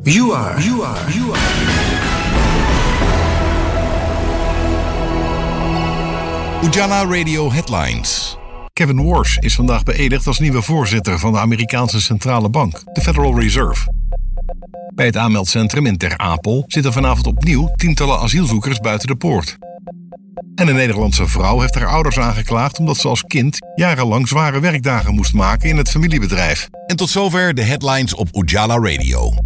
You are. Ujala Radio Headlines. Kevin Warsh is vandaag beëdigd als nieuwe voorzitter van de Amerikaanse Centrale Bank, de Federal Reserve. Bij het aanmeldcentrum in Ter Apel zitten vanavond opnieuw tientallen asielzoekers buiten de poort. En een Nederlandse vrouw heeft haar ouders aangeklaagd omdat ze als kind jarenlang zware werkdagen moest maken in het familiebedrijf. En tot zover de headlines op Ujala Radio.